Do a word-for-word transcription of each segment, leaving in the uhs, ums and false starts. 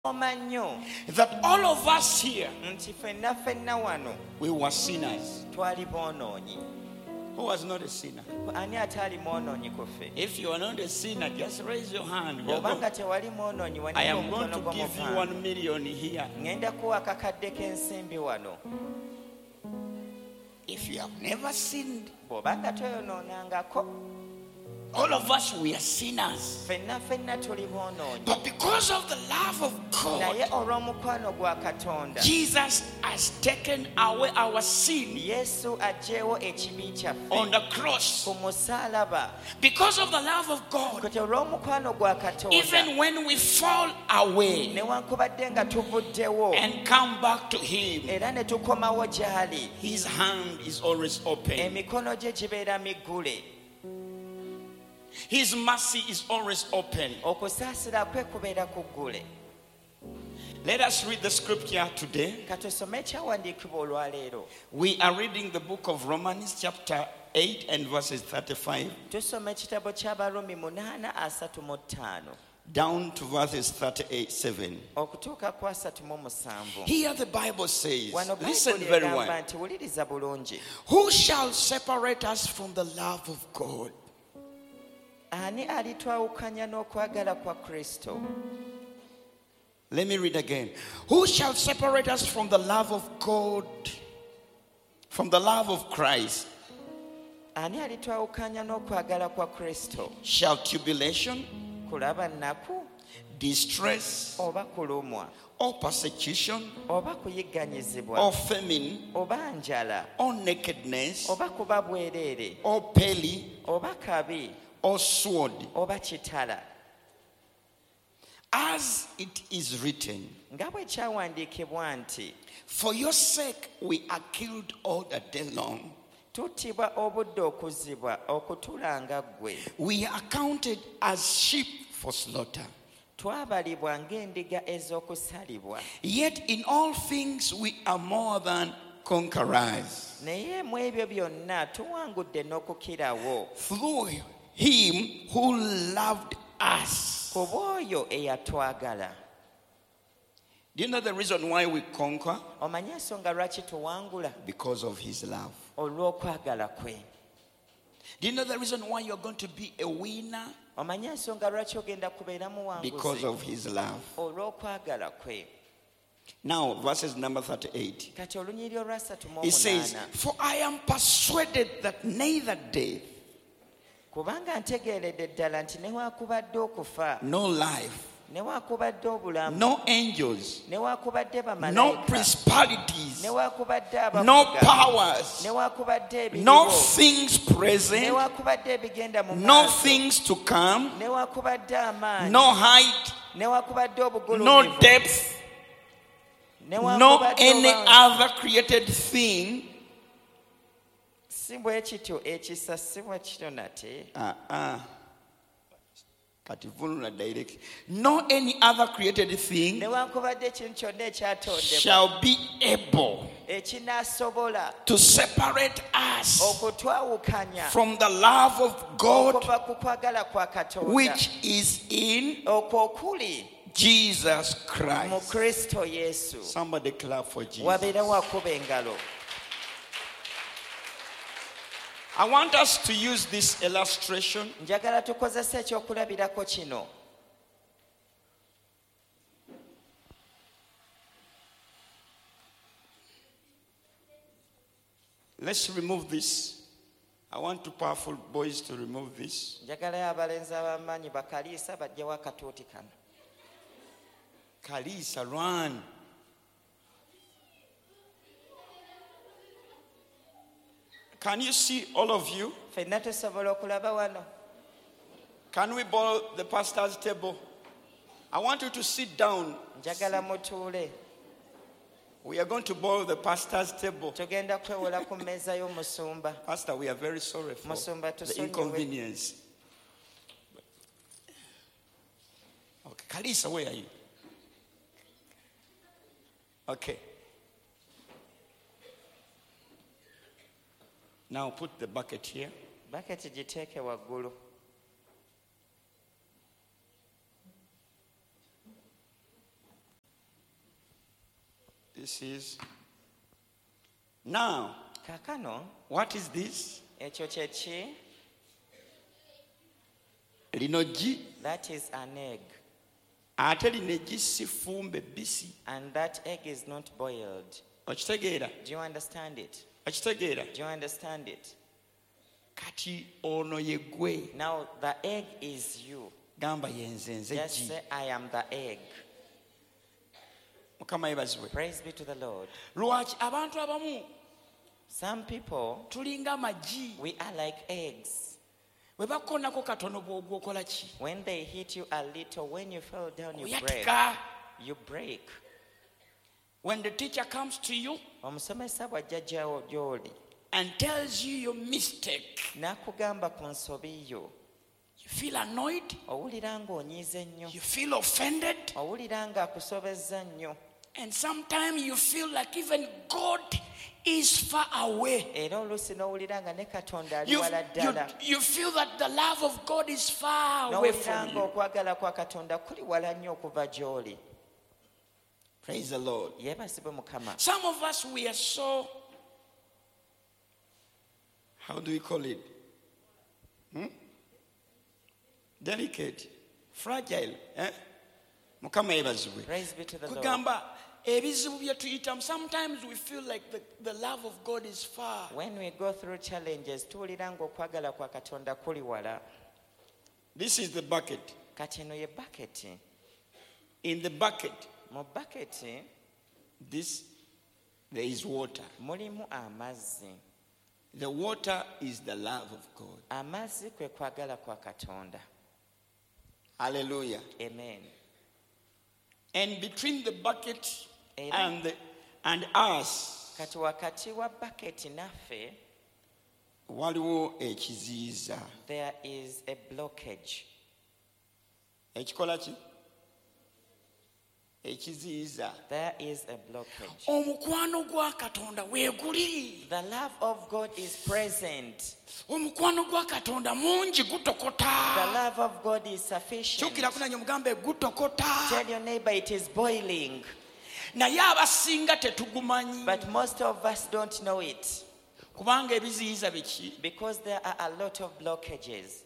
that all of us here, we were sinners. Who was not a sinner? If you are not a sinner, just raise your hand. I am going to give you one million here. If you have never sinned, all of us, we are sinners. But because of the love of God, Jesus has taken away our sin on the cross. Because of the love of God, even when we fall away and come back to Him, His hand is always open. His mercy is always open. Let us read the scripture today. We are reading the book of Romans chapter eight and verses thirty-five down to verses thirty-eight, seven. Here the Bible says, listen very well. Who shall separate us from the love of God? Let me read again. Who shall separate us from the love of God, from the love of Christ? Shall tribulation, distress, or persecution, or famine, or nakedness, or peril, or sword? As it is written, for your sake we are killed all the day long. We are counted as sheep for slaughter. Yet in all things we are more than conquerors through Him who loved us. Do you know the reason why we conquer? Because of His love. Do you know the reason why you're going to be a winner? Because of His love. Now, verses number thirty-eight. It says, for I am persuaded that neither death, no life, no angels, no principalities, no powers, no things present, no things to come, no height, no depth, no any other created thing. Uh-uh. No any other created thing shall be able to separate us from the love of God which is in Jesus Christ. Somebody clap for Jesus. I want us to use this illustration. Let's remove this. I want two powerful boys to remove this. Kalisa, run. Can you see all of you? Can we borrow the pastor's table? I want you to sit down. We are going to borrow the pastor's table. Pastor, we are very sorry for the inconvenience. Okay, Kalisa, where are you? Okay. Now put the bucket here. Bucket jiteke waggulu. This is now. Kakano. What is this? Ekyo kye Linogi. That is an egg. Ate linegi si fumbe bisi. And that egg is not boiled. Okitegeera? Do you understand it? Okitegeera? Do you understand it? Kati ono ye gwe. Now the egg is you. Gamba yenze nze Just ji. say, I am the egg. Mukama yebazibwe. Praise be to the Lord. Lwaki abantu abamu Some people, tulinga magi. we are like eggs. Bwe bakonako katono bw'okola ki? When they hit you a little, when you fall down, you break. Oyatika. You break. When the teacher comes to you Omusomesa bw'ajja gy'oli and tells you your mistake, n'akugamba ku nsobi yo, you feel annoyed, owulira ng'onyiize nnyo, you feel offended, owulira ng'akusobezza nnyo, and sometimes you feel like even God is far away. era oluusi n'owulira nga ne Katonda ali You, wala you, ddala, you feel that the love of God is far away n'owulira from you. ng'okwagala kwa Katonda kuli wala nnyo okuva gy'oli. Praise the Lord. Yeebazibwe Mukama. Some of us, we are so, how do we call it? Hmm? Delicate, fragile. Eh? Mukama yebazibwe. Praise be to the Lord. Kugamba ebizibu bye tuyitamu, sometimes we feel like the, the love of God is far. When we go through challenges, tuwulira ng'okwagala kwa Katonda kuli wala. This is the bucket. Kati eno ye bucket. In the bucket, Mu bucket this there is water. mulimu amazzi. The water is the love of God. Amazzi kwe kwagala kwa Katonda. Hallelujah. Amen. And between the bucket Amen. and the, and us, Kati wakati wa bucket naffe, waliwo ekiziyiza. there is a blockage. Ekikola ki? Ekiziyiza. There is a blockage. Omukwano gwa Katonda weeguli. The love of God is present. Omukwano gwa Katonda mungi The gutokota. love of God is sufficient. Kyukira kunanya mugambe gutokota. Tell your neighbor it is boiling. Naye abasinga tetugumanyi. But most of us don't know it. Kubanga ebiziyiza biki? Because there are a lot of blockages.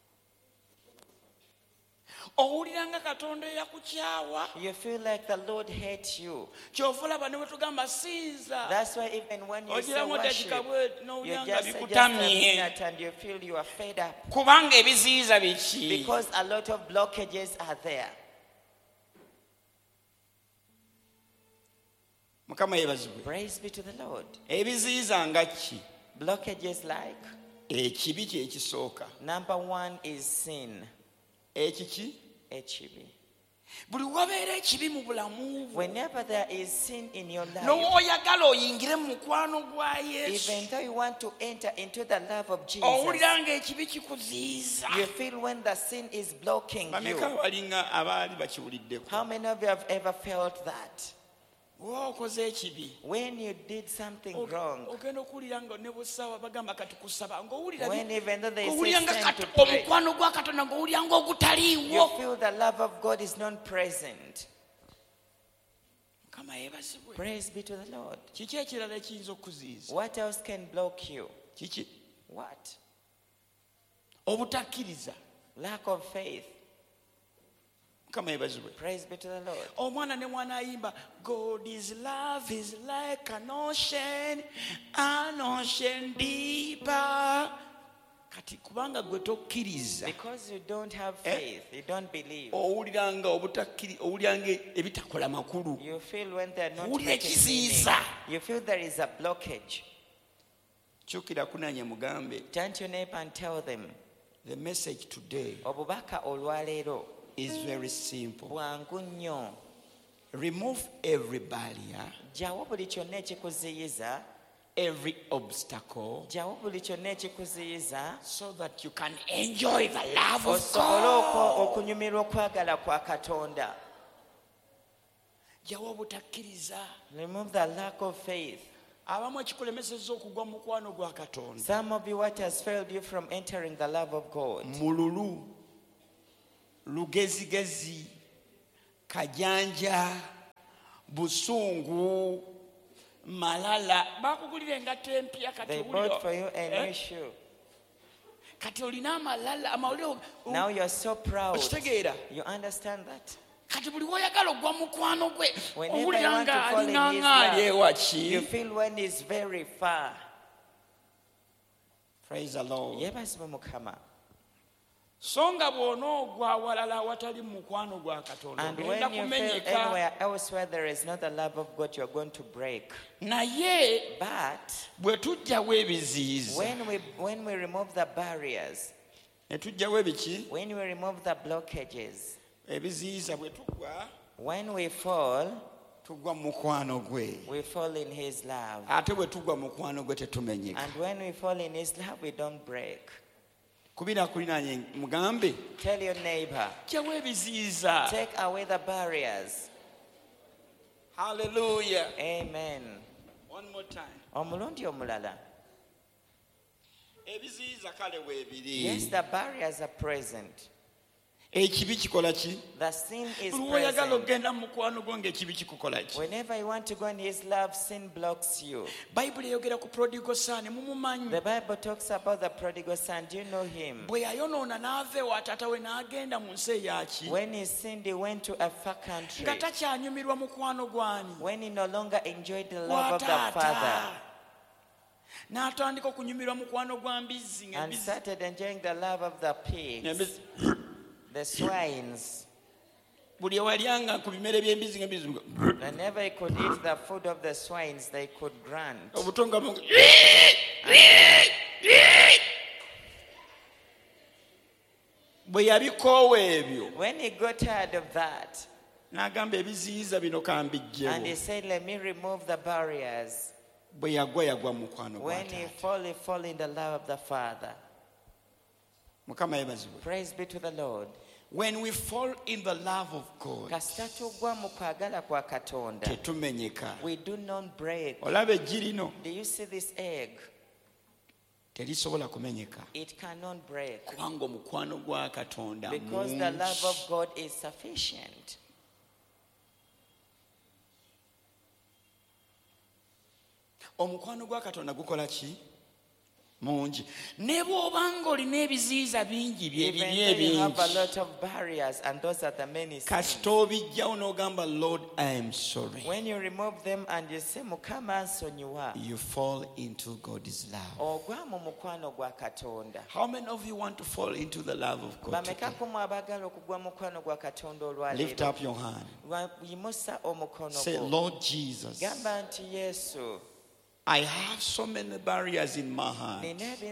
Owulira nga Katonda yakukyawa. You feel like the Lord hates you. Kyova olaba ne bwe tugamba sinza. That's why even when you say Ogiramu worship, otegeka bwe you n'owulira nga just say just a bikutamye. minute and you feel you are fed up. Kubanga ebiziyiza biki? Because a lot of blockages are there. Mukama yebazibwe. Praise be to the Lord. Ebiziyiza nga ki? Blockages like, Ekibi kye kisooka. number one is sin. Ekiki? Echibi. Buli wabeera ekibi mu bulamu bwo. Whenever there is sin in your life, N'oyagala oyingire mu mukwano gwa Yesu. even though you want to enter into the love of Jesus, Owulira ng'ekibi kikuziyiza. you feel when the sin is blocking Bameka you. balinga abaali bakiwuliddeko. How many of you have ever felt that? Bw'oba okoze ekibi. When you did something wrong, Ogenda okuwulira nga ne busawa bagamba kati kusaba ng'owulira when even though they say ng'owulira nga stand kati to pray, omukwano gwa Katonda ng'owulira you ng'ogutaliiwo. feel the love of God is not present. Mukama yeebazibwe. Praise be to the Lord. Kiki ekirala ekiyinza okuziyiza? What else can block you? Kiki? What? Obutakkiriza. Lack of faith. Mukama yeebazibwe. Praise be to the Lord. Omwana ne mwana ayimba, God is love is like an ocean, an ocean deeper. Kati kubanga gwe tokkiriza, Because you don't have faith, you don't believe. owulira nga obutakkiri owulira nga ebitakola makulu. You feel when they're not Owulira making meaning. ekiziyiza. You feel there is a blockage. Kyukira kunanya mugambe, Turn to your neighbor and tell them, the message today obubaka olwaleero is very simple. bwangu nnyo. Remove every barrier, Gyawo buli kyonna ekikuziyiza, every obstacle, gyawo buli kyonna ekikuziyiza, so that you can enjoy the love of osobole God. okwo- okunyumirwa okwagala kwa Katonda. Gyawo obutakkiriza. Remove the lack of faith. Abamu ekikulemesezza okugwa mu mukwano gwa Katonda. Some of you, what has failed you from entering the love of God? Mululu, lugezigezi, kajanja, busungu malala bakugulira engato empya kati they bought for you a new shoe. Kati olina amalala amawulire. Now you're so proud. Okitegeera. You understand that? Kati buli woyagala ogwa mukwano gwe whenever you want to fall in his love, you feel when he's very far. Praise the Lord. Yebazibwe Mukama. Songa bw'onoogwa awalala awatali mukwano gwa Katonda. And when you feel anywhere else where there is not the love of God, you're going to break. Naye but bwe tujjawo ebiziyiza, when we when we remove the barriers, ne tujjawo ebiki, when we remove the blockages, ebiziyiza bwe tugwa, when we fall, tugwa mu mukwano gwe. We fall in his love. Ate bwe tugwa mu mukwano gwe tetumenyeka. And when we fall in his love, we don't break. Kubira kulinanye mugambe. Tell your neighbor. Jjawo ebiziyiza. Take away the barriers. Hallelujah. Amen. One more time. Omulundi omulala. Ebiziyiza kale weebiri. Yes, the barriers are present. Ekibi kikola ki? The sin is present. Ogenda mu mukwano gwo ng'ekibi kikukola ki? Whenever you want to go in his love, sin blocks you. Bible eyogera ku prodigal son, mumumanyi. The Bible talks about the prodigal son. Do you know him? Bwe yayonoona n'ava ewa taata we n'agenda mu nsi eyaki. When he sinned, he went to a far country. Nga takyanyumirwa mukwano gwani. When he no longer enjoyed the love of the Father. N'atandika okunyumirwa mukwano gwa mbizzi. And started enjoying the love of the pigs. The swines. Whenever he could eat the food of the swines, they could grunt. When he got tired of that, and he said, let me remove the barriers. When he fall, he fall in the love of the Father. Praise be to the Lord. When we fall in the love of God, we do not break. Do you see this egg? It cannot break. Because the love of God is sufficient. Omukwano gwa Katonda gukola ki? Mungi. Ne bw'obanga olina ebiziyiza bingi byebiri ebingi. You have a lot of barriers, and those are the many sins. Kasita obijjawo n'ogamba, Lord, I am sorry. When you remove them and you say, Mukama nsonyiwa, you fall into God's love. Ogwa mu mukwano gwa Katonda. How many of you want to fall into the love of God today? Bameka kumwe abagala okugwa mu mukwano gwa Katonda olwaleero. Lift up your hand. Yimusa omukono gwo. Say, Lord Jesus, gamba nti Yesu, I have so many barriers in my heart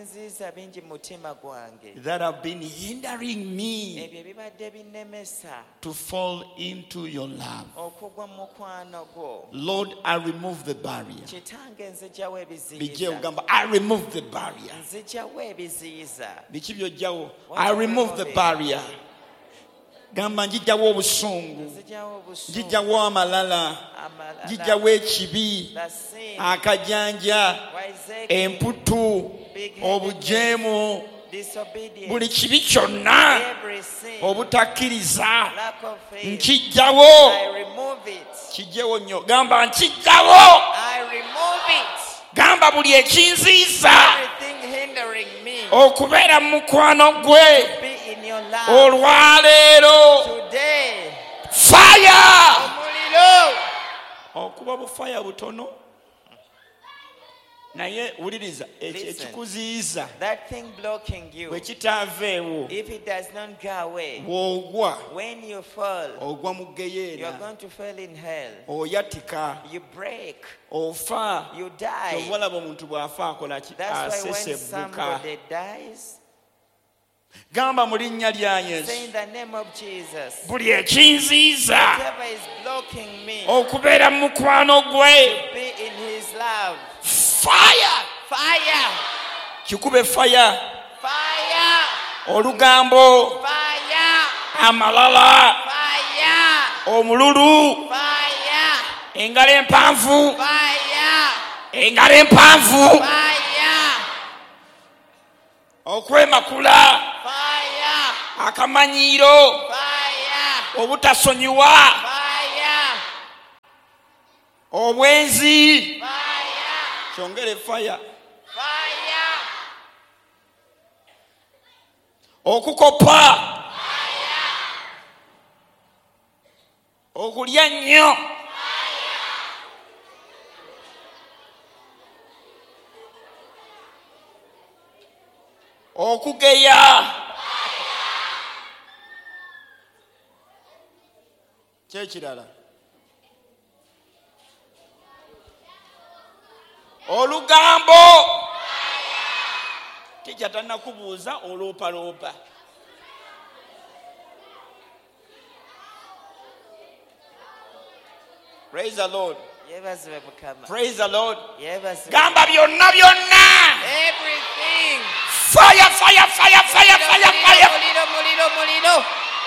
that have been hindering me to fall into your love. Lord, I remove the barrier. I remove the barrier. I remove the barrier. Gamba njijjawo obusungu, njijjawo amalala, njijjawo ekibi, akajanja, emputu, obujeemu, buli kibi kyonna obutakkiriza nkijjawo. Kijjewo nnyo. Gamba nkijjawo. Gamba buli ekinziiza okubeera mu mukwano gwe olwaleero. Fire! Okuba bufaya butono naye wuliriza ekikuziyiza bwe kitaaveewo bw'ogwa ogwa mu geyeena oyatika ofa. Obalaba omuntu bw'afa akola ki? Asesebbuka. Gamba mu linnya lya Yesu buli ekinziiza okubeera mu mukwano gwe. Fire! Fire! Kikube fire. Fire! Olugambo. Fire! Amalala. Fire! Omululu. Fire! Engalo empanvu. Fire! Engalo empanvu. Fire! Okwemakula. Fire! Akamanyiiro. Fire! Obutasonyiwa. Fire! obwenzi fire kyongere fire fire okukopa fire okulya nnyo okugeya kyekirala olugambo tikyatannakubuuza oloopaloopa praise the Lord yebazibwe mukama praise the Lord yebazibwe gamba byonna byonna everything fire fire fire fire fire fire muliro muliro muliro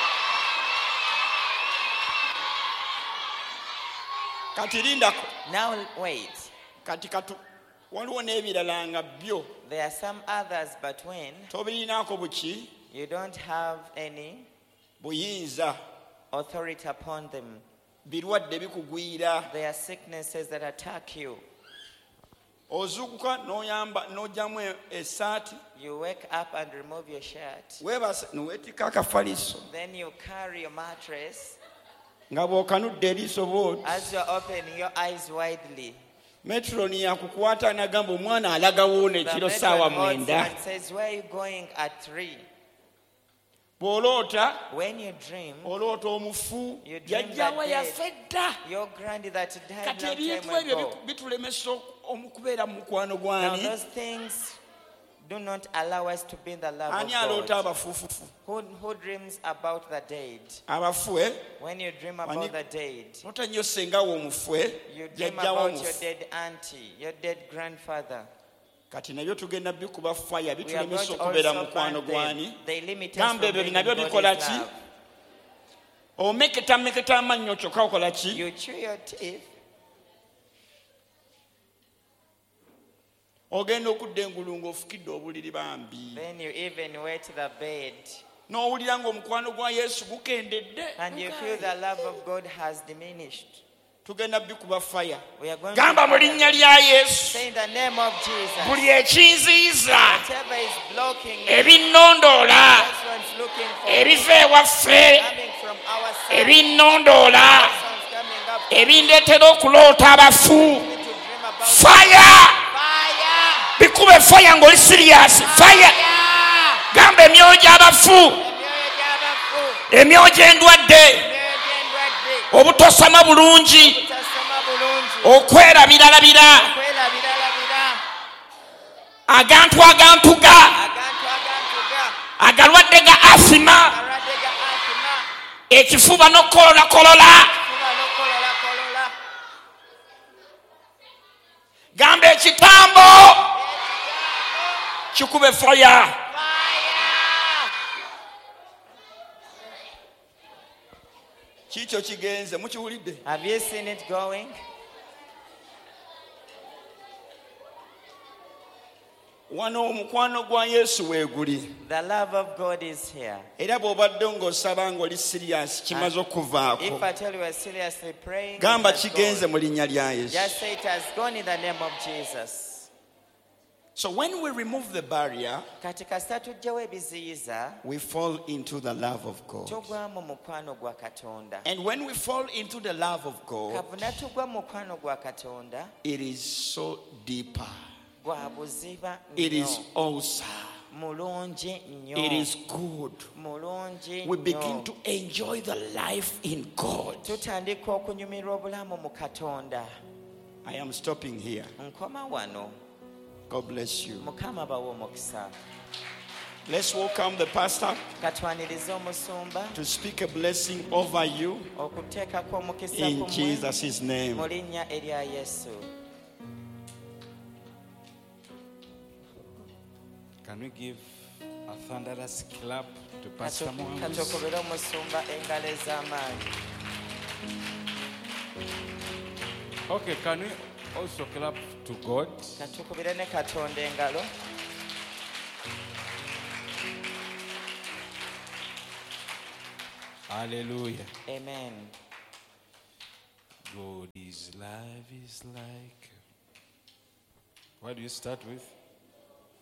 kati lindako now wait kati katu waliwo n'ebirala nga byo there are some others but when tobirinaako buki you don't have any buyinza authority upon them birwadde bikugwira there are sicknesses that attack you ozuukuka n'oyamba n'ojjamu essaati you wake up and remove your shirt weebase noweetika akafaliso then you carry your mattress nga bw'okanudde eriiso bw'oti as you are opening your eyes widely metroni yakukwata n'agamba omwana alagawo n'ekiro ssaawa mwenda says where are you going at three bw'oloota when you dream oloota omufu you dream yajjawa that yafe dda your granny that died kati long ebintu time ebyo ago bitulemesa okubeera mu mukwano now gwani those things do not allow us to be in the love ani of aloota God abafuufufu who, who dreams about the dead abafu e when you dream about the dead nota nnyo sengawo omufu e you dream yajjawo about your omufu dead auntie your dead grandfather kati nabyo tugenda bikuba faya we are bitulemesa going to okubeera mu also mukwano burn them gwani they limit us gamba from ebyo being nabyo in bikola God's ki love omeketa meketa amannyo kyokka okola ki you chew your teeth ogenda okudda engulu ng'ofukidde obuliri bambi then you even wet the bed n'owulira ng'omukwano gwa yesu gukendedde and you feel the love of God has diminished tugenda bikuba faya we are going gamba mu to linnya lya yesu say in the name of Jesus buli ekinziiza whatever is blocking you, ebinnondoola this one's looking for ebiva ewaffe coming from our side ebinnondoola this one's coming up ebindeetera okuloota abafu to dream about faya fire bikube faya ng'oli siriyasi faya gamba emyoyo gy'abafu emyoyo endwadde obutosama bulungi okwerabiralabira agantu agantuga agalwadde ga asima ekifuba n'okukololakolola gamba ekitambo kikube faya kikyo kigenze mukiwulidde have you seen it going wano omukwano gwa yesu weeguli the love of God is here era bw'obadde ng'osaba ng'oli siriyasi kimaze okuvaako if I tell you we're seriously praying gamba it has kigenze gone. mu linnya lya yesu Just say it has gone in the name of Jesus so when we remove the barrier kati kasita tuggyewo ebiziyiza we fall into the love of God tugwa mu mukwano gwa Katonda and when we fall into the love of God kavuna tugwa mu mukwano gwa Katonda it is so deeper gwa buziba it is nnyo awesome mulungi nnyo it is good mulungi we begin nnyo to enjoy the life in God tutandika okunyumirwa obulamu mu Katonda I am stopping here nkoma wano God bless you mukama bawe omukisa let's welcome the pastor katwanirize omusumba to speak a blessing over you okuteekako omukisa in kumwe Jesus' name. mu linnya erya Yesu. Can we give a thunderous clap to Pastor Mwangus? Katokobera omusumba engalo ez'amaanyi. Okay, can we also clap to God? Katokobera ne Katonda engalo. Hallelujah. Amen. God is love is like. What do you start with?